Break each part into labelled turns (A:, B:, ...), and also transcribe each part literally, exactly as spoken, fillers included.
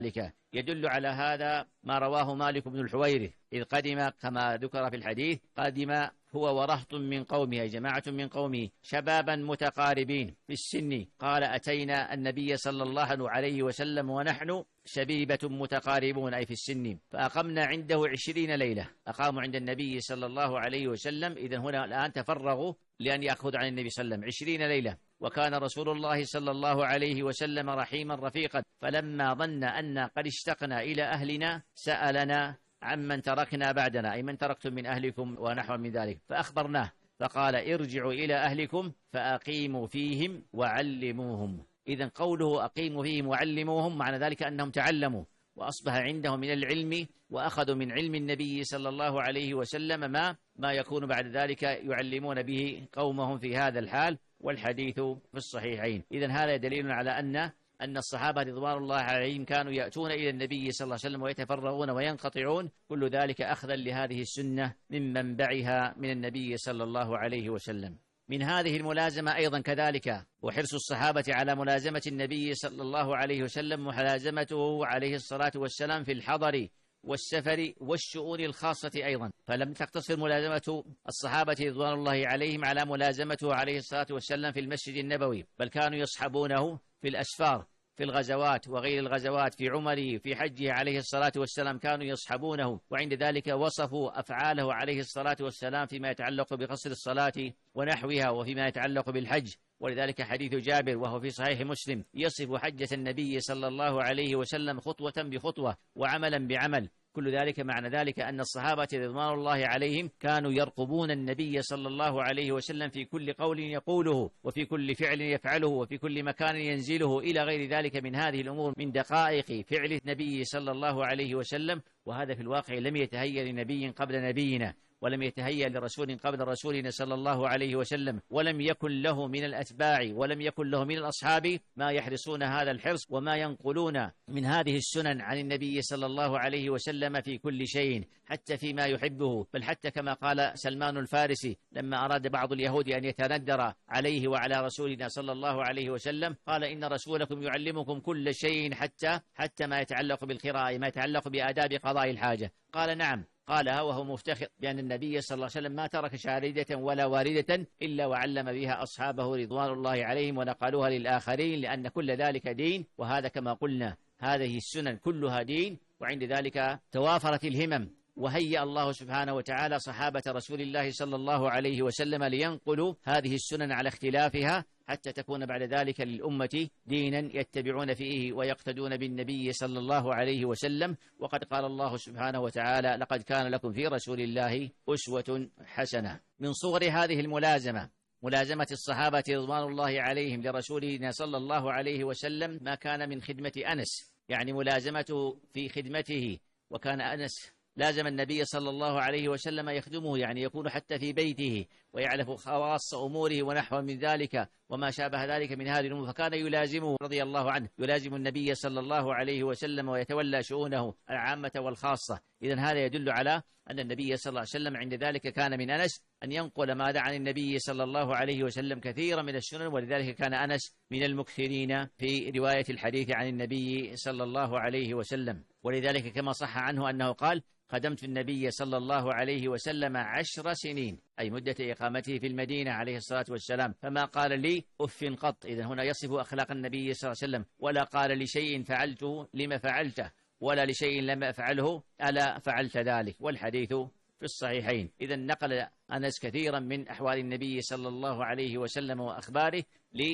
A: ذلك. يدل على هذا ما رواه مالك بن الحويرث إذ قدم كما ذكر في الحديث، قدم هو ورهط من قومه، جماعة من قومه، شبابا متقاربين في السن، قال أتينا النبي صلى الله عليه وسلم ونحن شبيبة متقاربون أي في السن، فأقمنا عنده عشرين ليلة، أقاموا عند النبي صلى الله عليه وسلم. إذن هنا الآن تفرغوا لأن يأخذ عن النبي صلى الله عليه وسلم عشرين ليلة. وكان رسول الله صلى الله عليه وسلم رحيما رفيقا، فلما ظن أن قد اشتقنا إلى أهلنا سألنا عمن تركنا بعدنا، أي من تركتم من أهلكم ونحو من ذلك، فأخبرناه فقال ارجعوا إلى أهلكم فأقيموا فيهم وعلموهم. إذن قوله أقيموا فيهم وعلموهم معنى ذلك أنهم تعلموا وأصبح عندهم من العلم، وأخذوا من علم النبي صلى الله عليه وسلم ما ما يكون بعد ذلك يعلمون به قومهم في هذا الحال، والحديث في الصحيحين. إذن هذا دليل على أن أن الصحابة رضوان الله عليهم كانوا يأتون إلى النبي صلى الله عليه وسلم ويتفرغون وينقطعون، كل ذلك أخذا لهذه السنة من منبعها من النبي صلى الله عليه وسلم. من هذه الملازمة أيضا كذلك وحرص الصحابة على ملازمة النبي صلى الله عليه وسلم، ملازمته عليه الصلاة والسلام في الحضر والسفر والشؤون الخاصة أيضا، فلم تقتصر ملازمة الصحابة رضوان الله عليهم على ملازمته عليه الصلاة والسلام في المسجد النبوي، بل كانوا يصحبونه في الأسفار، في الغزوات وغير الغزوات، في عمره، في حجه عليه الصلاة والسلام كانوا يصحبونه، وعند ذلك وصفوا أفعاله عليه الصلاة والسلام فيما يتعلق بقصر الصلاة ونحوها وفيما يتعلق بالحج. ولذلك حديث جابر وهو في صحيح مسلم يصف حجة النبي صلى الله عليه وسلم خطوة بخطوة وعملا بعمل. كل ذلك معنى ذلك أن الصحابة رضوان الله عليهم كانوا يرقبون النبي صلى الله عليه وسلم في كل قول يقوله وفي كل فعل يفعله وفي كل مكان ينزله إلى غير ذلك من هذه الأمور من دقائق فعل النبي صلى الله عليه وسلم. وهذا في الواقع لم يتهيأ لنبي قبل نبينا، ولم يتهيأ لرسول قبل رسولنا صلى الله عليه وسلم، ولم يكن له من الأتباع ولم يكن له من الأصحاب ما يحرصون هذا الحرص وما ينقلون من هذه السنن عن النبي صلى الله عليه وسلم في كل شيء، حتى فيما يحبه، بل حتى كما قال سلمان الفارسي لما أراد بعض اليهود أن يتندر عليه وعلى رسولنا صلى الله عليه وسلم، قال إن رسولكم يعلمكم كل شيء حتى حتى ما يتعلق بالقراءة، ما يتعلق بآداب قضاء الحاجة. قال نعم، قالها وهو مفتخر بأن النبي صلى الله عليه وسلم ما ترك شاردة ولا واردة إلا وعلم بها أصحابه رضوان الله عليهم ونقلوها للآخرين، لأن كل ذلك دين. وهذا كما قلنا هذه السنن كلها دين، وعند ذلك توافرت الهمم وهيأ الله سبحانه وتعالى صحابة رسول الله صلى الله عليه وسلم لينقلوا هذه السنن على اختلافها حتى تكون بعد ذلك للأمة دينا يتبعون فيه ويقتدون بالنبي صلى الله عليه وسلم. وقد قال الله سبحانه وتعالى لقد كان لكم في رسول الله أسوة حسنة. من صور هذه الملازمة ملازمة الصحابة رضوان الله عليهم لرسولنا صلى الله عليه وسلم ما كان من خدمة أنس، يعني ملازمته في خدمته. وكان أنس لازم النبي صلى الله عليه وسلم يخدمه، يعني يكون حتى في بيته ويعرف خواص أموره ونحو من ذلك وما شابه ذلك من هذه الأمور، فكان يلازمه رضي الله عنه، يلازم النبي صلى الله عليه وسلم ويتولى شؤونه العامة والخاصة. إذن هذا يدل على أن النبي صلى الله عليه وسلم عند ذلك كان من أنس أن ينقل ما دعا عن النبي صلى الله عليه وسلم كثيرا من السنن، ولذلك كان أنس من المكثرين في رواية الحديث عن النبي صلى الله عليه وسلم. ولذلك كما صح عنه أنه قال خدمت النبي صلى الله عليه وسلم عشر سنين، أي مدة إقامته في المدينة عليه الصلاة والسلام، فما قال لي أف قط. إذن هنا يصف أخلاق النبي صلى الله عليه وسلم، ولا قال لشيء فعلته لما فعلته، ولا لشيء لم أفعله ألا فعلت ذلك، والحديث في الصحيحين. إذن نقل أنس كثيرا من أحوال النبي صلى الله عليه وسلم وأخباره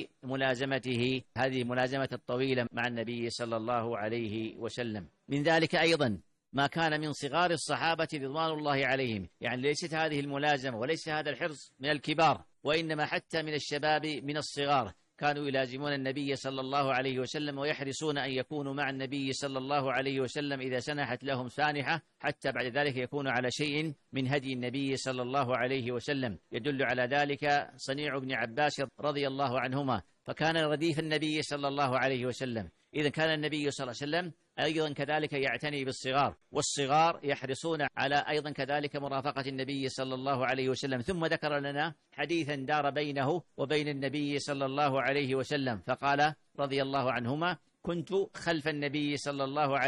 A: لملازمته هذه الملازمة الطويلة مع النبي صلى الله عليه وسلم. من ذلك أيضا ما كان من صغار الصحابة رضوان الله عليهم، يعني ليست هذه الملازمة وليس هذا الحرص من الكبار، وإنما حتى من الشباب من الصغار كانوا يلازمون النبي صلى الله عليه وسلم ويحرصون أن يكونوا مع النبي صلى الله عليه وسلم إذا سنحت لهم سانحة، حتى بعد ذلك يكونوا على شيء من هدي النبي صلى الله عليه وسلم. يدل على ذلك صنيع ابن عباس رضي الله عنهما، فكان رديف النبي صلى الله عليه وسلم. إذا كان النبي صلى الله عليه وسلم أيضا كذلك يعتني بالصغار، والصغار يحرصون على أيضا كذلك مرافقة النبي صلى الله عليه وسلم. ثم ذكر لنا حديثا دار بينه وبين النبي صلى الله عليه وسلم، فقال رضي الله عنهما كنت خلف النبي صلى الله عليه